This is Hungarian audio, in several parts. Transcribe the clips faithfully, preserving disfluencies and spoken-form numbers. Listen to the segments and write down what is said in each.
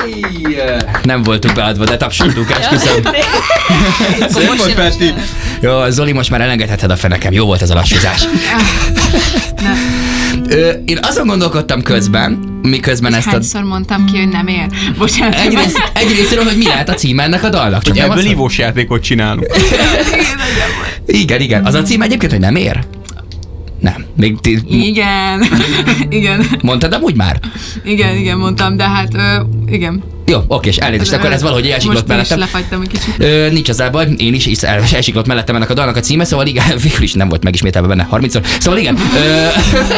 Nem voltunk beadva, de tapsoltunk, esküszöm. Szép volt, Peti. Jó, Zoli, most már elengedheted a fenekem. Jó volt ez a lassúzás. Ö, én azon gondolkodtam közben, miközben és ezt a... hányszor mondtam ki, hogy nem ér? Bocsánat. Egyrészt, egyrésztről, hogy mi lehet a címe ennek a dalnak. Csak Hogy nem ebből azt... ivós játékot csinálunk. Igen, igen. Az a cím egyébként, hogy nem ér? Nem. Még ti... Igen. Igen. Mondtad amúgy már? Igen, igen, mondtam, de hát ö, igen. Jó, oké, és elnézést, akkor ez valahogy elsiklott mellettem. Most is lefagytam egy kicsit. Ö, nincs az baj, én is, is el, elsiklott mellettem ennek a dalnak a címe, szóval igen, végül is nem volt megismételve benne harmincszor. Szóval igen. Ö,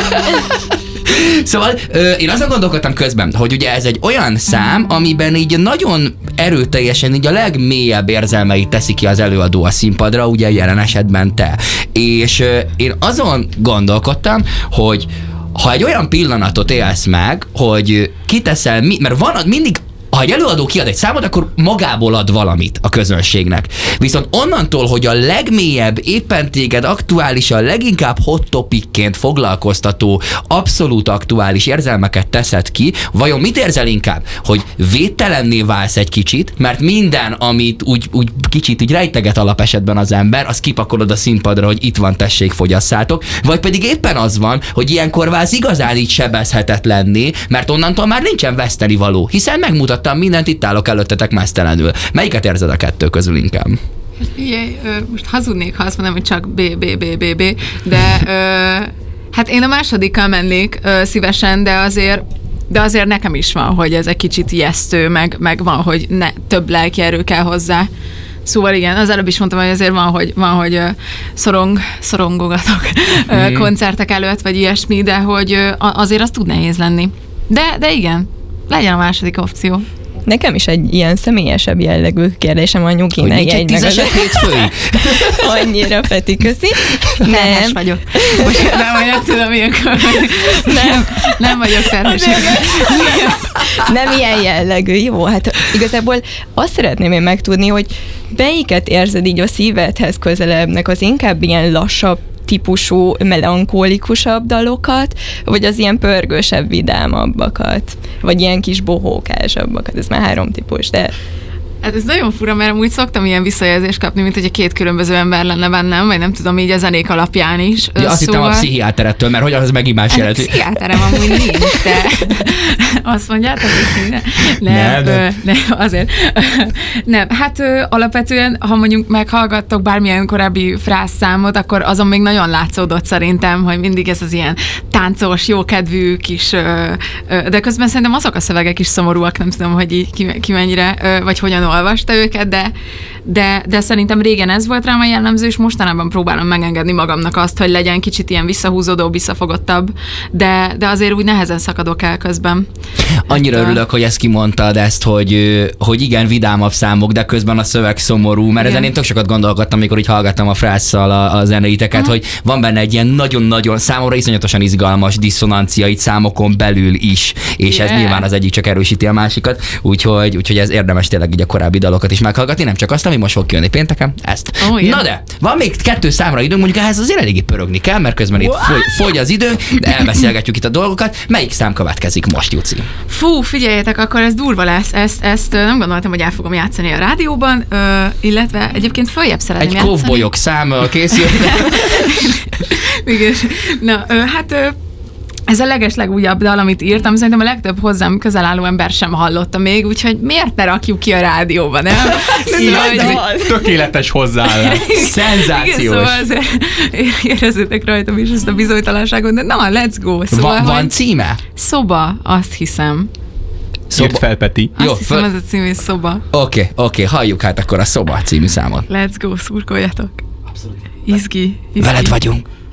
Szóval ö, én azon gondolkodtam közben, hogy ugye ez egy olyan szám, amiben így nagyon erőteljesen így a legmélyebb érzelmeit teszi ki az előadó a színpadra, ugye jelen esetben te. És ö, én azon gondolkodtam, hogy ha egy olyan pillanatot élsz meg, hogy kiteszel, mi, mert van mindig, ha egy előadó kiad egy számot, akkor magából ad valamit a közönségnek. Viszont onnantól, hogy a legmélyebb, éppen téged aktuálisan, leginkább hot topicként foglalkoztató, abszolút aktuális érzelmeket teszed ki, vajon mit érzel inkább? Hogy védtelenné válsz egy kicsit, mert minden, amit úgy, úgy kicsit úgy rejteget alapesetben az ember, az kipakolod a színpadra, hogy itt van, tessék, fogyasszátok, vagy pedig éppen az van, hogy ilyenkor válsz igazán így sebezhetetlenné, mert onnantól már nincsen vesztenivaló, hiszen megmutat mindent, itt állok előttetek mesztelenül. Melyiket érzed a kettő közül inkább? Figyelj, most hazudnék, ha azt mondom, hogy csak B, B, B, B, B, de ö, hát én a másodikkal mennék ö, szívesen, de azért de azért nekem is van, hogy ez egy kicsit ijesztő, meg, meg van, hogy ne, több lelki erő kell hozzá. Szóval igen, az előbb is mondtam, hogy azért van, hogy, van, hogy szorong, szorongogatok mm. koncertek előtt, vagy ilyesmi, de hogy azért az tud nehéz lenni. De, de igen, legyen a második opció. Nekem is egy ilyen személyesebb jellegű kérdésem a nyugi, ne jegy meg az annyira, Peti, köszi. Nem. vagyok. Most nem, vagy nem tudom, ilyenkor. Nem, nem vagyok terhes. Nem ilyen jellegű. Jó, hát igazából azt szeretném én megtudni, hogy melyiket érzed így a szívedhez közelebbnek, az inkább ilyen lassabb típusú, melankólikusabb dalokat, vagy az ilyen pörgősebb, vidámabbakat, vagy ilyen kis bohókásabbakat. Ez már három típus, de... Hát ez nagyon fura, mert amúgy szoktam ilyen visszajelzést kapni, mint hogy a két különböző ember lenne bennem, vagy nem tudom, így a zenék alapján is. Ja, azt szóval... hittem a pszichiáterettől, mert hogy az megint más hát jelenti. A pszichiáterem amúgy nincs, de azt mondjátok, hogy nem. Nem, nem, nem. nem azért. Nem, hát alapvetően, ha mondjuk meghallgattok bármilyen korábbi frázszámot, akkor azon még nagyon látszódott szerintem, hogy mindig ez az ilyen táncos, jókedvű kis, de közben szerintem azok a szövegek is szomorúak, nem tudom, hogy így ki, ki mennyire, vagy hogyan olvasta őket, de, de, de szerintem régen ez volt rám a jellemző, és mostanában próbálom megengedni magamnak azt, hogy legyen kicsit ilyen visszahúzódó, visszafogottabb, de, de azért úgy nehezen szakadok el közben. Annyira hát, örülök, hogy ezt kimondtad ezt, hogy, hogy igen, vidámabb számok, de közben a szöveg szomorú, mert igen. Ezen én tök sokat gondolkodtam, amikor így hallgattam a frásszal a, a zeneiteket, uh-huh. hogy van benne egy ilyen nagyon-nagyon számomra iszonyatosan izgalmas diszonancia itt számokon belül is, és yeah. ez nyilván az egyik csak erősíti a másikat, úgyhogy, úgyhogy ez érdemes tényleg így a korábbi dalokat is meghallgatni, nem csak azt, ami most fog kijönni pénteken, ezt. Oh, yeah. Na de, van még kettő számra időnk, mondjuk ehhez azért eléggé pörögni kell, mert közben itt fogy, fogy az idő, de elbeszélgetjük itt a dolgokat. Melyik szám következik most, Juci? Fú, figyeljetek, akkor ez durva lesz. Ezt, ezt nem gondoltam, hogy el fogom játszani a rádióban, ö, illetve egyébként följebb szeretném egy játszani. Egy kovbolyok száma készül. Igen. Na, ö, hát ö, ez a legeslegújabb dal, amit írtam, szerintem a legtöbb hozzám közel álló ember sem hallotta még, úgyhogy miért ne rakjuk ki a rádióban, nem? Szóval, ez tökéletes hozzáállás. Szenzációs. Igen, szóval azért érezzétek rajtam is ezt a bizonytalanságot, de na, let's go. Szóval, van, van címe? Szoba, azt hiszem. Szoba. Írt fel, Peti. Azt Jó, hiszem, fel... ez a című Szoba. Oké, okay, oké, okay, halljuk hát akkor a Szoba című számot. Let's go, szurkoljatok. Abszolút. Izgi, izgi. Veled vagyunk.